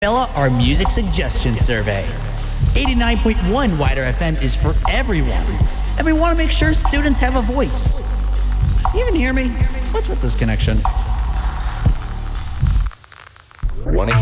Our music suggestion survey. 89.1 Wider FM is for everyone, and we want to make sure students have a voice. Do you even hear me? What's with this connection? Want to